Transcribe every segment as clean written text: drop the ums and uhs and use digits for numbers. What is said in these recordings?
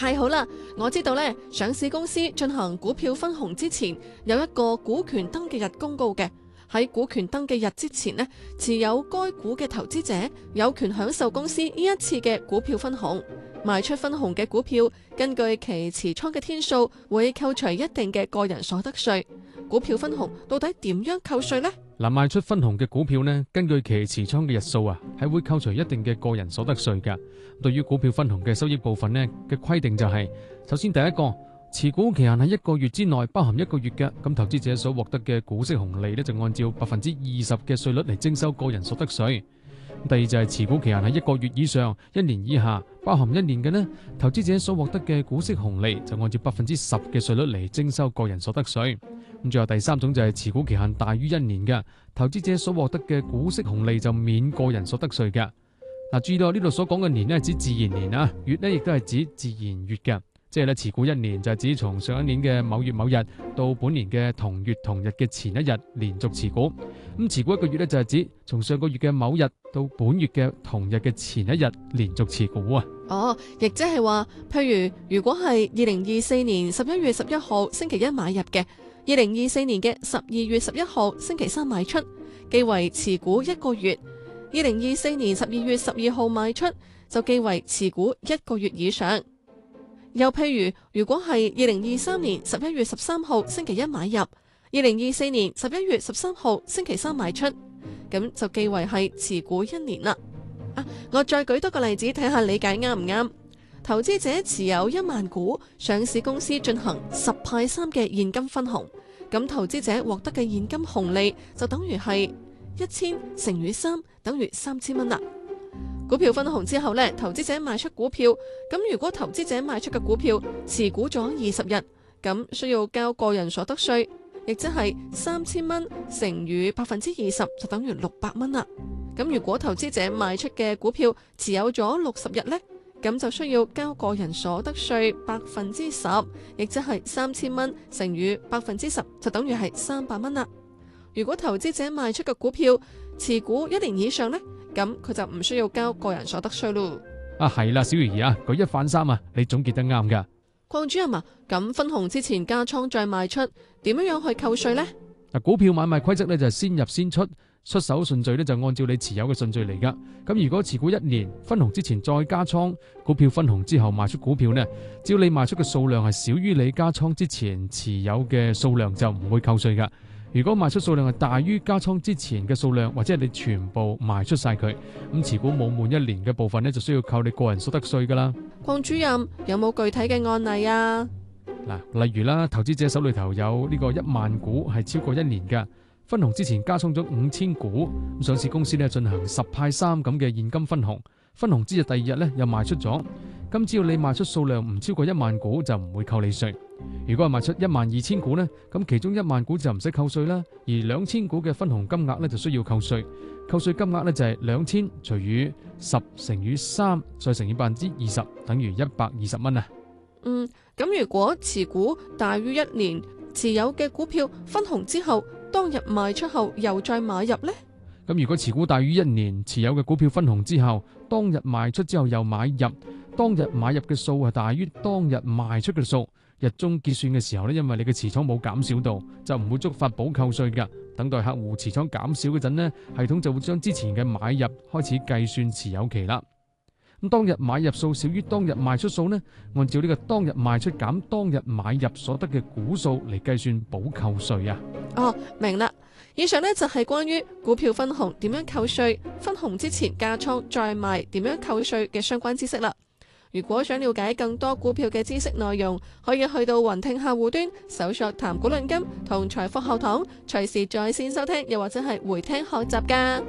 太好啦！我知道咧，上市公司進行股票分紅之前，有一個股權登記日公告嘅。喺股權登記日之前呢，持有該股嘅投資者有權享受公司呢一次嘅股票分紅。賣出分紅嘅股票，根據其持倉嘅天數，會扣除一定嘅個人所得稅。股票分紅到底點樣扣稅呢？ 嗱，賣出分紅嘅股票呢，根據其持倉嘅日數啊，係會扣除一定嘅個人所得稅㗎。對於股票分紅嘅收益部分呢嘅規定就係，首先第一個，持股期限喺1個月之內，包含1個月嘅，咁投資者所獲得嘅股息紅利呢，就按照20%嘅稅率嚟徵收個人所得稅。第二就係持股期限喺1個月以上、1年以下，包含1年嘅呢，投資者所獲得嘅股息紅利就按照10%嘅稅率嚟徵收個人所得稅。咁最後第三種就係持股期限大於1年嘅，投資者所獲得嘅股息紅利就免個人所得稅嘅。嗱，注意到呢度所講嘅年呢係指自然年啊，月呢亦都係指自然月嘅，即係咧持股1年就係指從上一年嘅某月某日到本年嘅同月同日嘅前一日連續持股。咁持股1個月呢就係指從上個月嘅某日到本月嘅同日嘅前一日連續持股啊。 哦，亦即係話，譬如果係2024年11月11號星期一買入嘅，2024年嘅12月11號星期三賣出，記為持股1個月；2024年12月12號賣出，就記為持股1個月以上。又譬如果係2023年11月13號星期一買入，2024年11月13號星期三賣出，咁就記為係持股1年啦。我再舉多個例子睇下理解啱唔啱？投資者持有1萬股，上市公司進行10派3嘅現金分紅，咁投資者獲得嘅現金紅利就等於係1000乘以3，等於3000蚊啦。股票分紅之後呢，投資者賣出股票，咁如果投資者賣出嘅股票持股咗20日，咁需要交個人所得稅，亦即係3000蚊乘以20%，就等於600蚊啦。咁如果投資者賣出嘅股票持有咗60日呢，咁就需要交個人所得稅10%，亦即係3000蚊乘以10%，就等於係300蚊啦。如果投資者賣出嘅股票持股1年以上呢，咁佢就唔需要交個人所得稅咯。 係啦，小魚兒啊，舉一反三啊，你總結得啱噶。 鄺主任啊，咁分紅之前加倉再賣出，點樣去扣稅呢？ 股票買賣規則呢就係先入先出，出手順序呢就按照你持有嘅順序嚟噶。咁如果持股1年，分紅之前再加倉，股票分紅之後賣出股票呢，只要你賣出嘅數量係少於你加倉之前持有嘅數量，就唔會扣稅噶。如果賣出數量係大於加倉之前嘅數量，或者係你全部賣出晒佢，咁持股冇滿1年嘅部分呢，就需要扣你個人所得稅噶啦。 鄺主任有冇具體嘅案例啊？ 嗱，例如啦，投資者手裏頭有呢個1萬股係超過1年嘅，分紅之前加倉咗5000股，咁上市公司呢進行10派3咁嘅現金分紅，分紅之日第2日呢又賣出咗，咁只要你賣出數量唔超過1萬股就唔會扣你稅。如果係賣出12000股呢，咁其中1萬股就唔使扣稅啦，而2000股嘅分紅金額呢就需要扣稅，扣稅金額呢就係2000除以10乘以3再乘以20%，等於120蚊啊。 咁如果持股大於1年，持有嘅股票分紅之後，當日賣出後又再買入呢？ 咁如果持股大於1年，持有嘅股票分紅之後，當日賣出之後又買入，當日買入嘅數係大於當日賣出嘅數，日中結算嘅時候呢，因為你嘅持倉冇減少到，就唔會觸發補扣稅㗎。等待客戶持倉減少嗰陣呢，系統就會將之前嘅買入開始計算持有期啦。咁當日買入數少於當日賣出數呢，按照呢個當日賣出減當日買入所得嘅股數嚟計算補扣稅啊。 明啦。以上呢就係關於股票分紅點樣扣稅，分紅之前加倉再賣點樣扣稅嘅相關知識啦。如果想了解更多股票嘅知識內容，可以去到雲聽客戶端搜索談股論金同財富學堂，隨時在線收聽，又或者係回聽學習噶。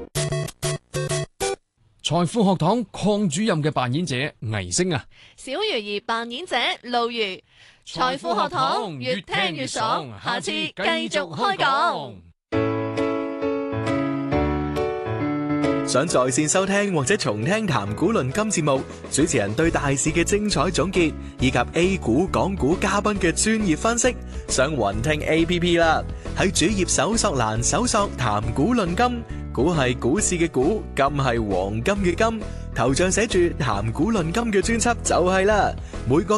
財富學堂鄺主任嘅扮演者倪星啊， 小魚兒扮演者露魚。財富學堂越聽越爽，下次繼續開講。 想在線收聽或者重聽談股論金節目，主持人對大市嘅精彩總結，以及 A 股、港股嘉賓嘅專業分析，上雲聽 APP 啦。喺主頁搜索欄搜索談股論金，股係股市嘅股，金係黃金嘅金，頭像寫住談股論金嘅專輯就係啦。每個